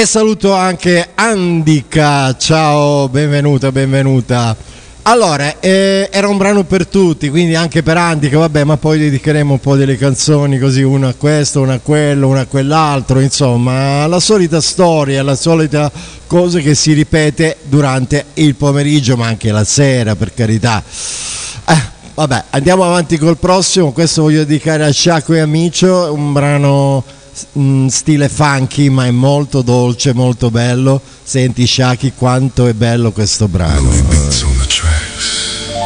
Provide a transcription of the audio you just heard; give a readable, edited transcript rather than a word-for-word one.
E saluto anche Andika, ciao, benvenuta. Allora, era un brano per tutti, quindi anche per Andika, vabbè, ma poi dedicheremo un po' delle canzoni così, una a questo, una a quello, una a quell'altro, insomma, la solita storia, la solita cosa che si ripete durante il pomeriggio, ma anche la sera, per carità. Vabbè, andiamo avanti col prossimo, questo voglio dedicare a Sciacco e Amicio, un brano stile funky ma è molto dolce, molto bello. Senti Shaki quanto è bello questo brano.